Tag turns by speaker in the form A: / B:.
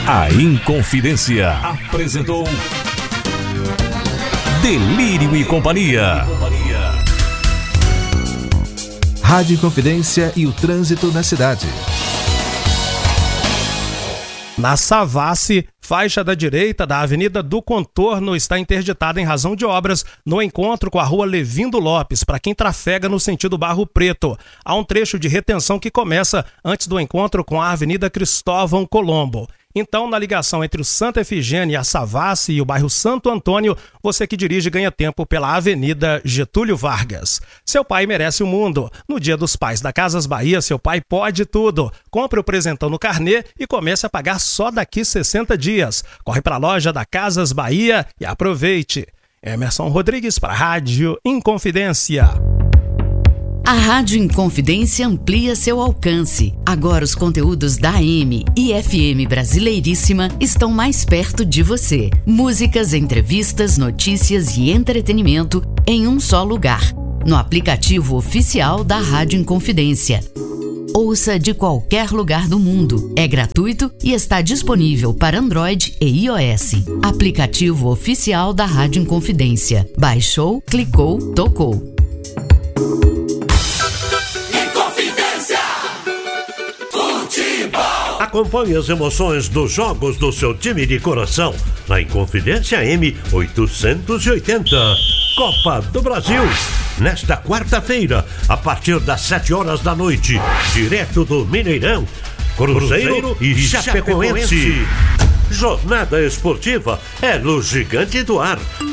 A: A Inconfidência apresentou Delírio e Companhia.
B: Rádio Inconfidência e o trânsito na cidade.
C: Na Savassi, faixa da direita da Avenida do Contorno está interditada em razão de obras no encontro com a Rua Levindo Lopes, para quem trafega no sentido Barro Preto. Há um trecho de retenção que começa antes do encontro com a Avenida Cristóvão Colombo. Então, na ligação entre o Santa Efigênia, a Savassi e o bairro Santo Antônio, você que dirige ganha tempo pela Avenida Getúlio Vargas. Seu pai merece o mundo. No Dia dos Pais da Casas Bahia, seu pai pode tudo. Compre o presentão no carnê e comece a pagar só daqui 60 dias. Corre para a loja da Casas Bahia e aproveite. Emerson Rodrigues para a Rádio Inconfidência.
D: A Rádio Inconfidência amplia seu alcance. Agora os conteúdos da AM e FM Brasileiríssima estão mais perto de você. Músicas, entrevistas, notícias e entretenimento em um só lugar. No aplicativo oficial da Rádio Inconfidência. Ouça de qualquer lugar do mundo. É gratuito e está disponível para Android e iOS. Aplicativo oficial da Rádio Inconfidência. Baixou, clicou, tocou.
E: Acompanhe as emoções dos jogos do seu time de coração na Inconfidência M 880. Copa do Brasil. Nesta quarta-feira, a partir das 7 horas da noite, direto do Mineirão, Cruzeiro e Chapecoense. Jornada esportiva é no Gigante do Ar.